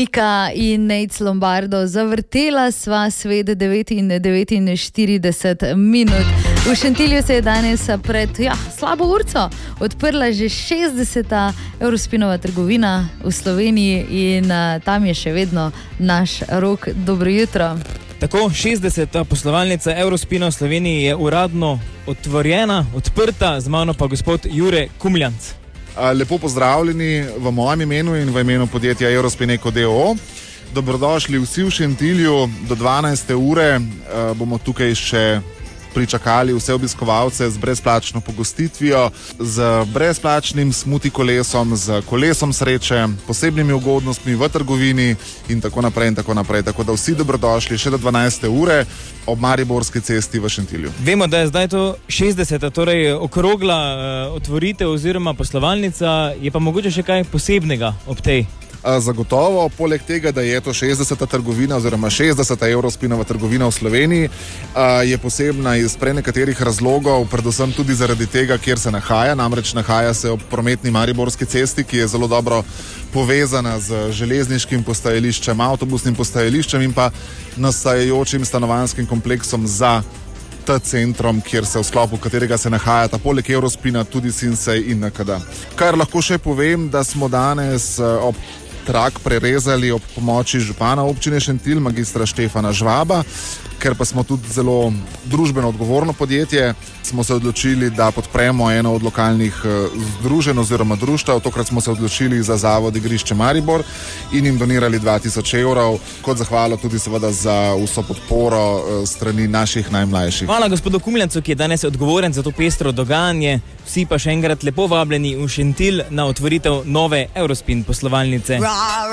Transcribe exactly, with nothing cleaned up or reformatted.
Nika in Nejc Lombardo. Zavrtela sva svet devet in devetinštirideset minut. V Šentilju se je danes pred ja, slabo urco odprla že šestdeseta Eurospinova trgovina v Sloveniji in uh, tam je še vedno naš Rok. Dobro jutro. Tako, šestdeseta poslovalnica Eurospina v Sloveniji je uradno otvorjena, odprta, z mano pa gospod Jure Kumljanc. Lepo pozdravljeni v mojem imenu in v imenu podjetja Eurospin Eko d. o. o. Dobrodošli vsi v Šentilju. Do dvanajste ure bomo tukaj še pričakali vse obiskovalce z brezplačno pogostitvijo, z brezplačnim smuti kolesom, z kolesom sreče, posebnimi ugodnostmi v trgovini in tako naprej in tako naprej. Tako da vsi dobrodošli še do dvanajste ure ob Mariborski cesti v Šentilju. Vemo, da je zdaj to šestdeseta, torej okrogla uh, otvoritev oziroma poslovalnica, je pa mogoče še kaj posebnega ob tej? Zagotovo, poleg tega, da je to šestdeseta trgovina oziroma šestdeseta Eurospinova trgovina v Sloveniji, je posebna iz prenekaterih razlogov, predvsem tudi zaradi tega, kjer se nahaja, namreč nahaja se ob prometni Mariborski cesti, ki je zelo dobro povezana z železniškim postajališčem, avtobusnim postajališčem in pa nastajajočim stanovanjskim kompleksom za T centrom, kjer se v sklopu katerega se nahajata poleg Eurospina tudi Sinsay in N K D. Kar lahko še povem, da smo danes ob trak prerezali ob pomoči župana občine Šentilj, magistra Štefana Žvaba, ker pa smo tudi zelo družbeno odgovorno podjetje, smo se odločili, da podpremo eno od lokalnih združenj oziroma društev. Tokrat smo se odločili za Zavod Igrišče Maribor in jim donirali dva tisoč evrov, kot zahvalo tudi seveda za vso podporo strani naših najmlajših. Hvala gospodu Kumljancu, ki je danes odgovoren za to pestro dogajanje. Vsi pa še enkrat lepo vabljeni v Šentilj na otvoritev nove Eurospin poslovalnice.